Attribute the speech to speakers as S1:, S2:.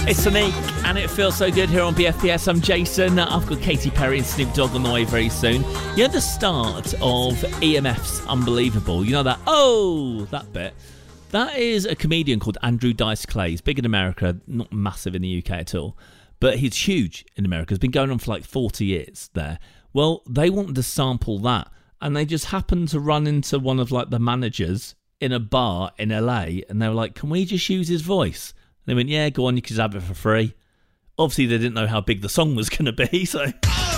S1: It's Sonique, and it feels so good here on BFBS. I'm Jason. I've got Katy Perry and Snoop Dogg on the way very soon. You know the start of EMF's Unbelievable? You know that, that bit? That is a comedian called Andrew Dice Clay. He's big in America, not massive in the UK at all. But he's huge in America. It's been going on for like 40 years there. Well, they wanted to sample that, and they just happened to run into one of like the managers in a bar in LA, and they were like, can we just use his voice? They went, yeah, go on, you can have it for free. Obviously, they didn't know how big the song was going to be, so...